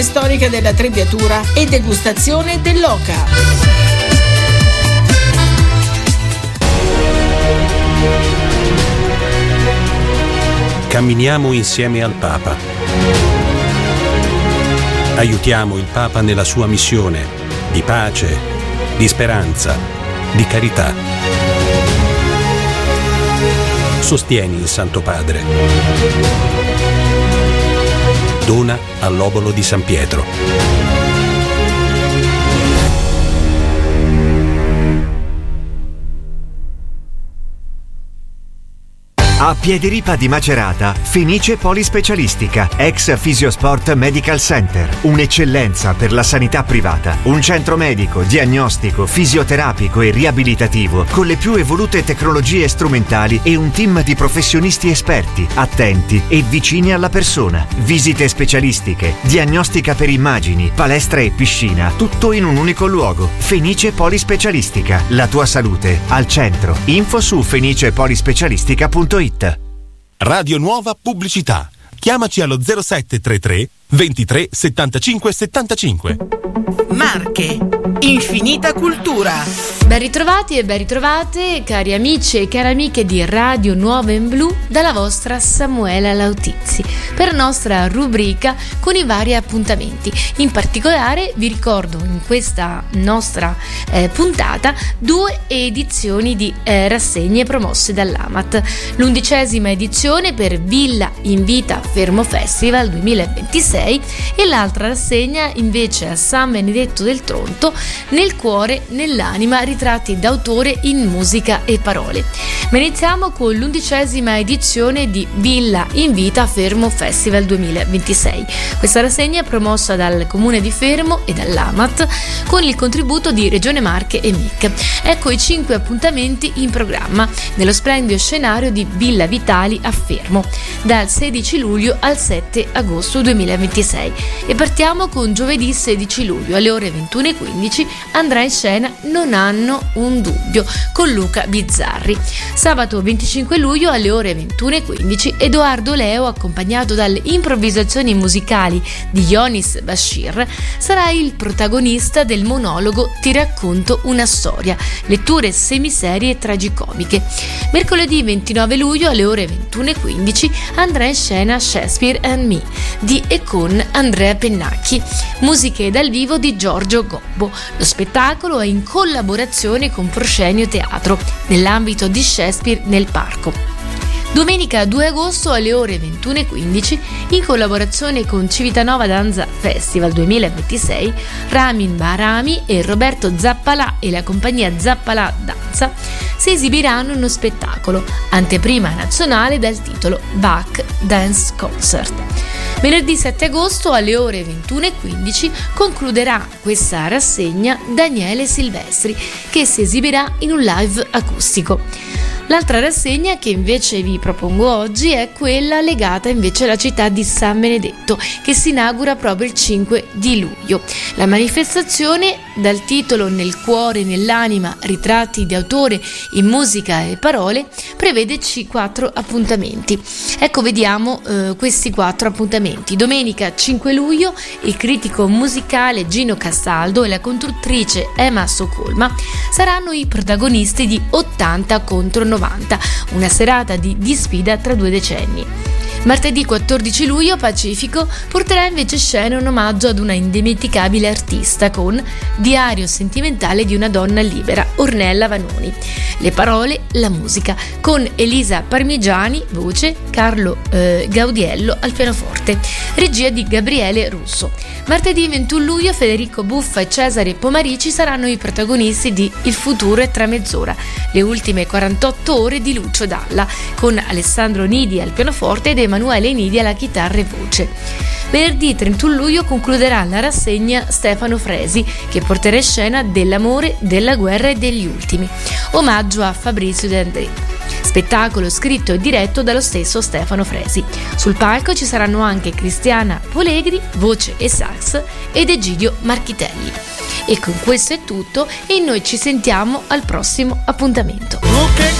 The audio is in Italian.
Storica della Trebbiatura e degustazione dell'oca. Camminiamo insieme al Papa. Aiutiamo il Papa nella sua missione di pace, di speranza, di carità. Sostieni il Santo Padre. Dona all'Obolo di San Pietro. A Piediripa di Macerata, Fenice Polispecialistica, ex Fisiosport Medical Center. Un'eccellenza per la sanità privata. Un centro medico, diagnostico, fisioterapico e riabilitativo con le più evolute tecnologie strumentali e un team di professionisti esperti, attenti e vicini alla persona. Visite specialistiche, diagnostica per immagini, palestra e piscina, tutto in un unico luogo. Fenice Polispecialistica, la tua salute al centro. Info su fenicepolispecialistica.it. Radio Nuova Pubblicità. Chiamaci allo 0733 23 75 75. Marche, infinita cultura. Ben ritrovati e ben ritrovate, cari amici e care amiche di Radio Nuova in Blu, dalla vostra Samuela Lautizzi, per la nostra rubrica con i vari appuntamenti. In particolare vi ricordo in questa nostra puntata 2 edizioni di rassegne promosse dall'AMAT. L'11ª edizione per Villa Invita Fermo Festival 2026 e l'altra rassegna invece a San Benedetto del Tronto, Nel cuore, nell'anima, ritratti d'autore in musica e parole. Ma iniziamo con l'11ª edizione di Villa Invita Fermo Festival 2026. Questa rassegna è promossa dal Comune di Fermo e dall'AMAT con il contributo di Regione Marche e MIC. Ecco i 5 appuntamenti in programma nello splendido scenario di Villa Vitali a Fermo dal 16 luglio al 7 agosto 2026 e partiamo con giovedì 16 luglio alle ore 21:15 andrà in scena Non hanno un dubbio con Luca Bizzarri. Sabato 25 luglio alle ore 21:15 Edoardo Leo, accompagnato dalle improvvisazioni musicali di Yonis Bashir, sarà il protagonista del monologo Ti racconto una storia, letture semiserie e tragicomiche. Mercoledì 29 luglio alle ore 21:15 andrà in scena Shakespeare and Me di e con Andrea Pennacchi, musiche dal vivo di Giorgio Gobbo. Lo spettacolo è in collaborazione con Proscenio Teatro nell'ambito di Shakespeare nel Parco. Domenica 2 agosto alle ore 21:15, in collaborazione con Civitanova Danza Festival 2026, Ramin Bahrami e Roberto Zappalà e la compagnia Zappalà Danza si esibiranno in uno spettacolo, anteprima nazionale dal titolo Bach Dance Concert. Venerdì 7 agosto alle ore 21:15 concluderà questa rassegna Daniele Silvestri, che si esibirà in un live acustico. L'altra rassegna che invece vi propongo oggi è quella legata invece alla città di San Benedetto, che si inaugura proprio il 5 di luglio. La manifestazione, dal titolo Nel cuore, nell'anima, ritratti di autore in musica e parole, prevede 4 appuntamenti. Ecco, vediamo questi 4 appuntamenti. Domenica 5 luglio il critico musicale Gino Castaldo e la conduttrice Emma Stoccolma saranno i protagonisti di 80 contro 90, una serata di sfida tra 2 decenni. Martedì 14 luglio Pacifico porterà invece scena un omaggio ad una indimenticabile artista con Diario sentimentale di una donna libera, Ornella Vanoni. Le parole, la musica, con Elisa Parmigiani, voce, Carlo Gaudiello al pianoforte, regia di Gabriele Russo. Martedì 21 luglio Federico Buffa e Cesare Pomarici saranno i protagonisti di Il futuro è tra mezz'ora, le ultime 48 ore di Lucio Dalla, con Alessandro Nidi al pianoforte ed Emanuele Nidi alla chitarra e voce. Venerdì 31 luglio concluderà la rassegna Stefano Fresi, che porterà in scena Dell'amore, della guerra e degli ultimi, omaggio a Fabrizio De André. Spettacolo scritto e diretto dallo stesso Stefano Fresi. Sul palco ci saranno anche Cristiana Polegri, voce e sax, ed Egidio Marchitelli. E con questo è tutto e noi ci sentiamo al prossimo appuntamento. Tu che